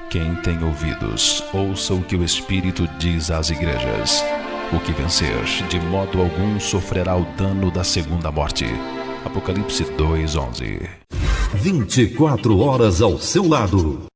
Quem tem ouvidos, ouça o que o Espírito diz às igrejas. O que vencer, de modo algum sofrerá o dano da segunda morte. Apocalipse 2:11. 24 horas ao seu lado.